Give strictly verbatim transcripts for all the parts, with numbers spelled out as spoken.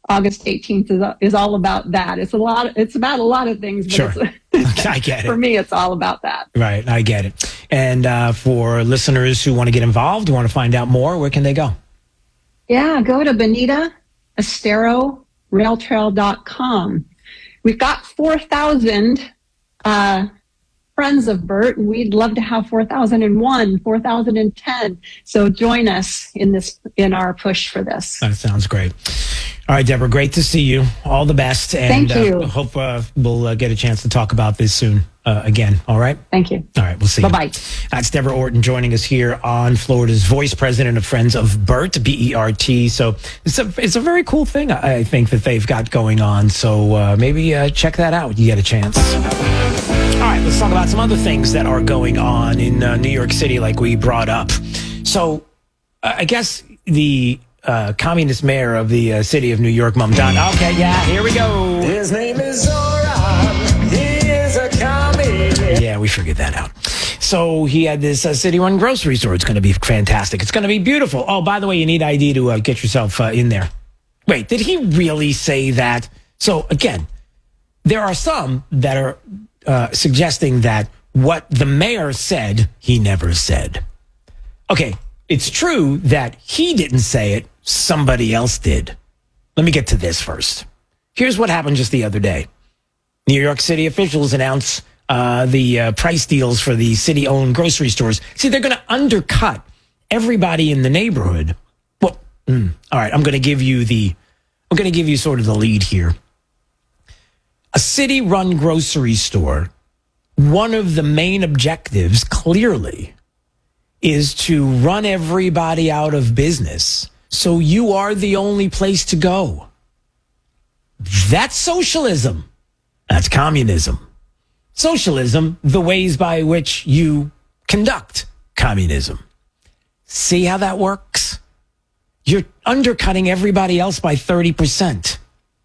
August eighteenth is, is all about that. It's a lot. It's about a lot of things. But Sure. it's, I get it. For me, it's all about that. Right. I get it. And uh, for listeners who want to get involved, who want to find out more, where can they go? Yeah, go to Bonita Estero Rail Trail dot com. We've got four thousand uh, friends of Bert, and we'd love to have four thousand one, four thousand ten. So join us in this, in our push for this. That sounds great. All right, Deborah, great to see you. All the best. And Thank you. Uh, hope uh, we'll uh, get a chance to talk about this soon uh, again. All right? Thank you. All right, we'll see you. Bye-bye. That's Deborah Orton joining us here on Florida's Voice, president of Friends of Bert, B E R T. So it's a, it's a very cool thing, I think, that they've got going on. So uh, maybe uh, check that out when you get a chance. All right, let's talk about some other things that are going on in uh, New York City, like we brought up. So uh, I guess the uh, communist mayor of the uh, city of New York, Mamdani. Okay, yeah, here we go. His name is Zoran. He is a commie. Yeah, we figured that out. So he had this uh, city-run grocery store. It's going to be fantastic. It's going to be beautiful. Oh, by the way, you need I D to uh, get yourself uh, in there. Wait, did he really say that? So again, there are some that are uh, suggesting that what the mayor said, he never said. Okay, it's true that he didn't say it. Somebody else did. Let me get to this first. Here's what happened just the other day. New York City officials announced uh, the uh, price deals for the city-owned grocery stores. See, they're going to undercut everybody in the neighborhood. Well, mm, all right, I'm going to give you the, I'm going to give you sort of the lead here. A city-run grocery store, one of the main objectives, clearly, is to run everybody out of business. So you are the only place to go. That's socialism. That's communism. Socialism, the ways by which you conduct communism. See how that works? You're undercutting everybody else by thirty percent.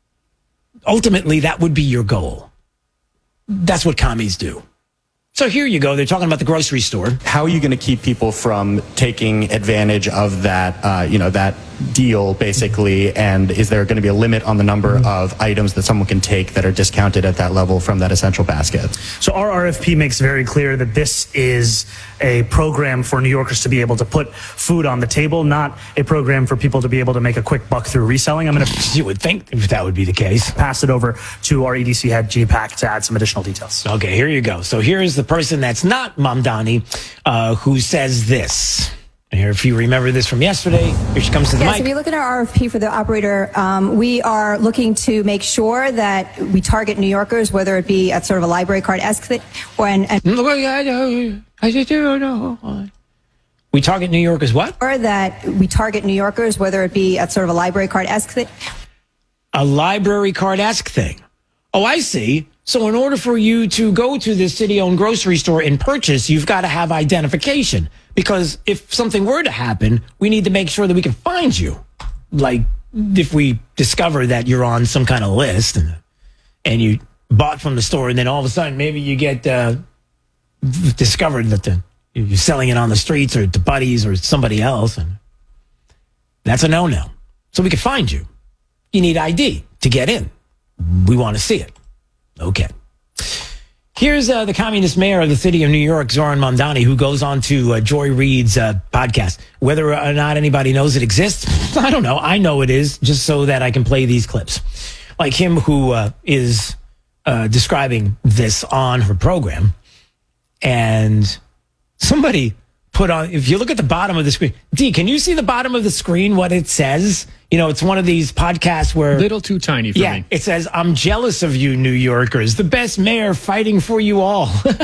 Ultimately, that would be your goal. That's what commies do. So here you go. They're talking about the grocery store. How are you going to keep people from taking advantage of that, uh, you know, that deal, basically? And is there going to be a limit on the number mm-hmm. of items that someone can take that are discounted at that level from that essential basket? So our R F P makes very clear that this is a program for New Yorkers to be able to put food on the table, not a program for people to be able to make a quick buck through reselling. I'm going to you would think that would be the case. Pass it over to our E D C head, G PAC, to add some additional details. Okay, here you go. So here is the person that's not Mamdani, uh, who says this. Here, if you remember this from yesterday, here she comes to the yes, mic. If you look at our R F P for the operator, um, we are looking to make sure that we target New Yorkers, whether it be at sort of a library card-esque thing, or and, and I just don't know. We target New Yorkers what? Or that we target New Yorkers, whether it be at sort of a library card-esque thing. A library card-esque thing. Oh, I see. So in order for you to go to the city-owned grocery store and purchase, you've got to have identification. Because if something were to happen, we need to make sure that we can find you. Like if we discover that you're on some kind of list and, and you bought from the store, and then all of a sudden maybe you get uh, discovered that the, you're selling it on the streets or to buddies or somebody else. And that's a no-no. So we can find you. You need I D to get in. We want to see it. Okay. Here's uh, the communist mayor of the city of New York, Zoran Mamdani, who goes on to uh, Joy Reid's uh, podcast. Whether or not anybody knows it exists, I don't know. I know it is, just so that I can play these clips. Like him, who uh, is uh, describing this on her program. And somebody put on, if you look at the bottom of the screen, D, can you see the bottom of the screen, what it says? You know, it's one of these podcasts where... Little too tiny for yeah, me. It says, I'm jealous of you, New Yorkers. The best mayor fighting for you all.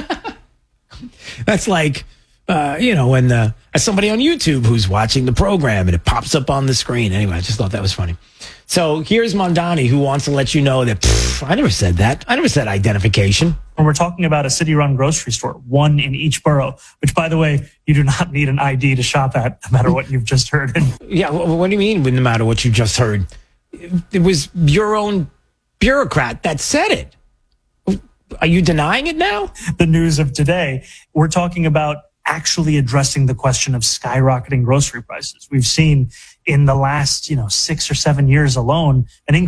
That's like, uh, you know, when uh, somebody on YouTube who's watching the program and it pops up on the screen. Anyway, I just thought that was funny. So here's Mamdani, who wants to let you know that, pff, I never said that. I never said identification. When we're talking about a city-run grocery store, one in each borough, which, by the way, you do not need an I D to shop at, no matter what you've just heard. Yeah, what do you mean, no matter what you just heard? It was your own bureaucrat that said it. Are you denying it now? The news of today, we're talking about actually addressing the question of skyrocketing grocery prices. We've seen in the last, you know, six or seven years alone, an increase